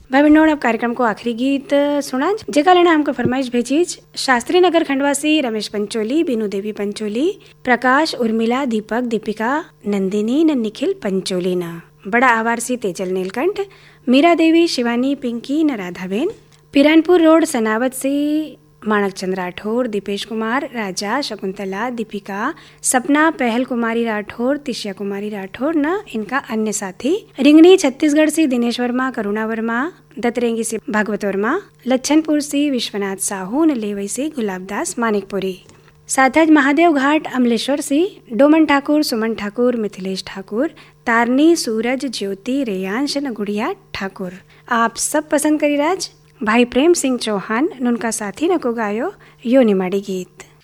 भाई बहनों, अब कार्यक्रम को आखिरी गीत सुना जेका लेना हमको फरमाइश भेजीज शास्त्री नगर खंडवासी रमेश पंचोली, बीनू देवी पंचोली, प्रकाश, उर्मिला, दीपक, दीपिका, नंदिनी न निखिल पंचोली न बड़ा आवारसी तेजल नीलकंठ, मीरा देवी, शिवानी, पिंकी न राधाबेन, पिरानपुर रोड सनावत से माणक चंद्र राठौर, दीपेश कुमार, राजा, शकुंतला, दीपिका, सपना, पहल कुमारी राठौर, तिशिया कुमारी राठौर न इनका अन्य साथी, रिंगनी छत्तीसगढ़ से दिनेश वर्मा, करुणा वर्मा, दतरेंगी से भागवत वर्मा, लच्छनपुर से विश्वनाथ साहू न लेवई से गुलाबदास मानिकपुरी, साथज महादेव घाट अमलेश्वर से डोमन ठाकुर, सुमन ठाकुर, मिथिलेश ठाकुर, तारनी, सूरज, ज्योति, रेयांश न गुड़िया ठाकुर। आप सब पसंद करी राज भाई प्रेम सिंह चौहान नुनका साथी नको गायो यो निमाड़ी गीत।